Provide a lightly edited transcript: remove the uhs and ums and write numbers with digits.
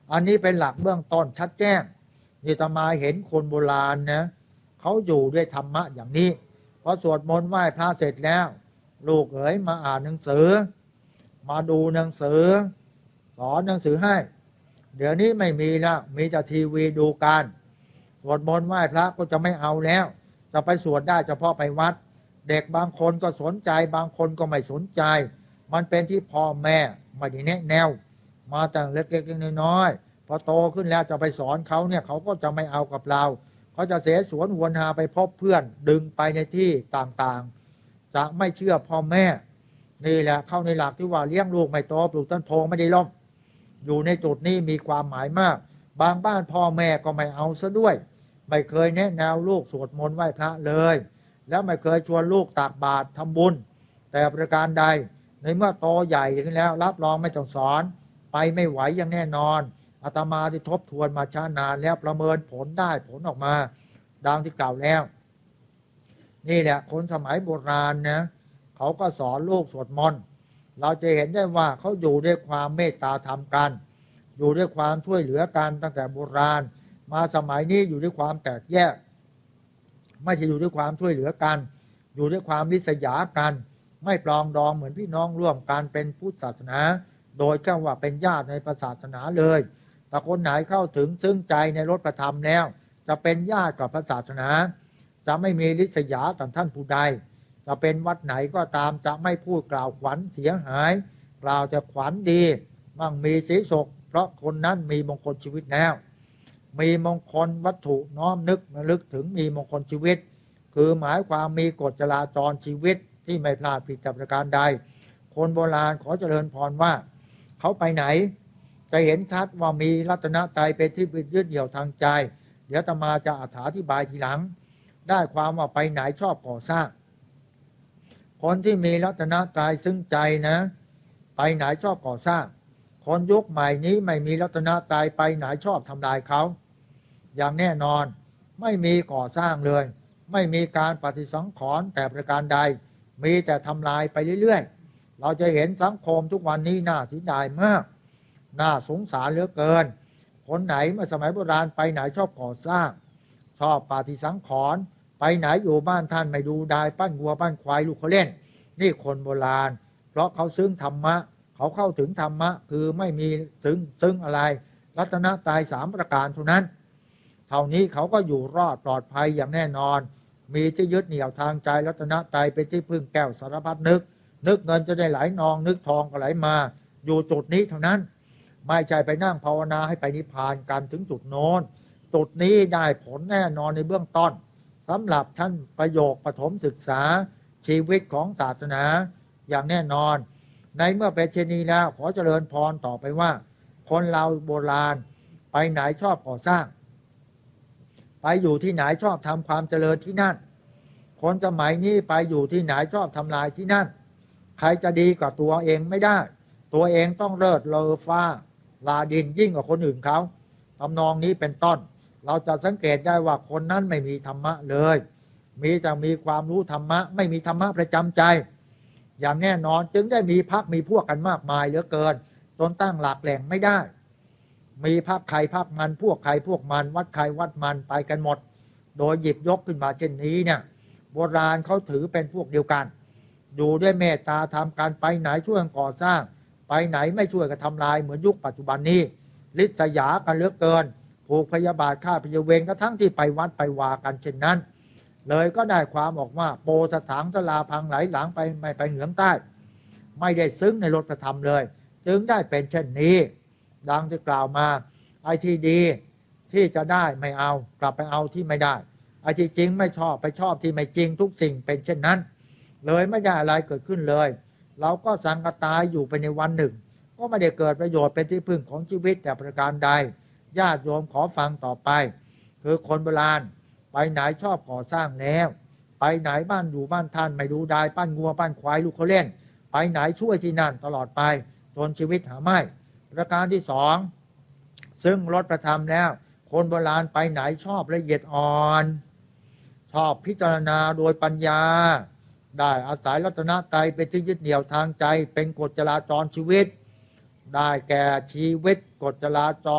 อันนี้เป็นหลักเบื้องต้นชัดแจ้งนี่อาตมาเห็นคนโบราณนะเขาอยู่ด้วยธรรมะอย่างนี้พอสวดมนต์ไหว้พระเสร็จแล้วลูกเอ๋ยมาอ่านหนังสือมาดูหนังสือสอนหนังสือให้เดี๋ยวนี้ไม่มีแล้วมีแต่ทีวีดูกันสวดมนต์ไหว้พระก็จะไม่เอาแล้วจะไปสวดได้เฉพาะไปวัดเด็กบางคนก็สนใจบางคนก็ไม่สนใจมันเป็นที่พ่อแม่ไม่ได้แนะแนวมาตั้งเล็กๆน้อยๆพอโตขึ้นแล้วจะไปสอนเขาเนี่ยเขาก็จะไม่เอากับเราเขาจะเสสวนหวนหาไปพบเพื่อนดึงไปในที่ต่างๆจะไม่เชื่อพ่อแม่นี่แหละเข้าในหลักที่ว่าเลี้ยงลูกไม่โตปลูกต้นโพไม่ได้ล่มอยู่ในจุดนี้มีความหมายมากบางบ้านพ่อแม่ก็ไม่เอาซะด้วยไม่เคยแนะแนวลูกสวดมนต์ไหว้พระเลยแล้วไม่เคยชวนลูกตักบาตรทำบุญแต่ประการใดในเมื่อโตใหญ่ขึ้นแล้วรับรองไม่ต้องสอนไปไม่ไหวอย่างแน่นอนอาตมาที่ทบทวนมาช้านานแล้วประเมินผลได้ผลออกมาดังที่กล่าวแล้วนี่แหละคนสมัยโบราณนะเขาก็สอนลูกสวดมนต์เราจะเห็นได้ว่าเขาอยู่ด้วยความเมตตาธรรมกันอยู่ด้วยความช่วยเหลือกันตั้งแต่โบราณมาสมัยนี้อยู่ด้วยความแตกแยกไม่ใช่อยู่ด้วยความช่วยเหลือกันอยู่ด้วยความริษยากันไม่ปรองดองเหมือนพี่น้องร่วมกันเป็นพุทธศาสนาโดยแค่ว่าเป็นญาติในศาสนาเลยแต่คนไหนเข้าถึงซึ้งใจในรสธรรมแล้วจะเป็นญาติกับศาสนาจะไม่มีริษยาต่อท่านผู้ใดจะเป็นวัดไหนก็ตามจะไม่พูดกล่าวขวัญเสียหายกล่าวแต่ขวัญดีมั่งมีสีสุขเพราะคนนั้นมีมงคลชีวิตแล้วมีมงคลวัตถุน้อมนึกระลึกถึงมีมงคลชีวิตคือหมายความมีกฎจราจรชีวิตที่ไม่พลาดผิดจากประการใดคนโบราณขอเจริญพรว่าเขาไปไหนจะเห็นชัดว่ามีรัตนตรัยเป็นที่ยึดเหนี่ยวทางใจเดี๋ยวอาตมาจะอธิบายทีหลังได้ความว่าไปไหนชอบก่อสร้างคนที่มีรัตนตรัยซึ้งใจนะไปไหนชอบก่อสร้างคนยุคใหม่นี้ไม่มีรัตนตรัยไปไหนชอบทำลายเขาอย่างแน่นอนไม่มีก่อสร้างเลยไม่มีการปฏิสังขรณ์แต่ประการใดมีแต่ทำลายไปเรื่อยๆเราจะเห็นสังคมทุกวันนี้น่าเสียดายมากน่าสงสารเหลือเกินคนไหนเมื่อสมัยโบราณไปไหนชอบก่อสร้างชอบปฏิสังขรณ์ไปไหนอยู่บ้านท่านไม่ดูได้ปั้นวัวปั้นควายลูกเขาเล่นนี่คนโบราณเพราะเขาซึ้งธรรมะเขาเข้าถึงธรรมะคือไม่มีซึ้งอะไรรัตนตรัย3ประการเท่านั้นเท่านี้เขาก็อยู่รอดปลอดภัยอย่างแน่นอนมีที่ยึดเหนี่ยวทางใจรัตนตรัยเป็นที่พึ่งแก้วสารพัดนึกเงินจะได้ไหลนองนึกทองก็ไหลมาอยู่จุดนี้เท่านั้นไม่ใช่ไปนั่งภาวนาให้ไปนิพพานกันถึงจุดโน้นจุดนี้ได้ผลแน่นอนในเบื้องต้นสำหรับท่านประโยคปฐมศึกษาชีวิตของศาสนาอย่างแน่นอนในเมื่อเป็นเช่นนี้แล้วขอเจริญพรต่อไปว่าคนเราโบราณไปไหนชอบก่อสร้างไปอยู่ที่ไหนชอบทำความเจริญที่นั่นคนสมัยนี้ไปอยู่ที่ไหนชอบทำลายที่นั่นใครจะดีกว่าตัวเองไม่ได้ตัวเองต้องเลิศเลอฟ้าลาดินยิ่งกว่าคนอื่นเขาทำนองนี้เป็นต้นเราจะสังเกตได้ว่าคนนั้นไม่มีธรรมะเลยมีแต่มีความรู้ธรรมะไม่มีธรรมะประจำใจอย่างแน่นอนจึงได้มีพรรคมีพวกกันมากมายเหลือเกินจนตั้งหลักแหล่งไม่ได้มีพรรคใครพรรคมันพวกใครพวกมันวัดใครวัดมันไปกันหมดโดยหยิบยกขึ้นมาเช่นนี้เนี่ยโบราณเขาถือเป็นพวกเดียวกันอยู่ด้วยเมตตาทำการไปไหนช่วยก่อสร้างไปไหนไม่ช่วยกันทำลายเหมือนยุคปัจจุบันนี้ลิษยากันเหลือเกินผูกพยาบาทฆ่าพยาเวงกระทั่งที่ไปวัดไปวากันเช่นนั้นเลยก็ได้ความออกว่าโปสถางสลาพังไหลหลังไปไม่ไปเหนือใต้ไม่ได้ซึ้งในรถธรรมเลยจึงได้เป็นเช่นนี้ดังที่กล่าวมาไอ้ที่ดีที่จะได้ไม่เอากลับไปเอาที่ไม่ได้ไอ้ที่จริงไม่ชอบไปชอบที่ไม่จริงทุกสิ่งเป็นเช่นนั้นเลยไม่ได้อะไรเกิดขึ้นเลยเราก็สังกตายอยู่ไปในวันหนึ่งก็ไม่ได้เกิดประโยชน์เป็นที่พึ่งของชีวิตแต่ประการใดญาติโยมขอฟังต่อไปคือคนโบราณไปไหนชอบก่อสร้างแล้วไปไหนบ้านอยู่บ้านท่านไม่ดูได้ปั้นงัวปั้นควายลูกเขาเล่นไปไหนช่วยที่นั่นตลอดไปจนชีวิตหาไม่ประการที่สองซึ่งลดประธรรมแล้วคนโบราณไปไหนชอบละเอียดอ่อนชอบพิจารณาโดยปัญญาได้อาศัยรัตนตรัยเป็นที่ยึดเหนี่ยวทางใจเป็นกฎจราจรชีวิตได้แก่ชีวิตกฎจราจร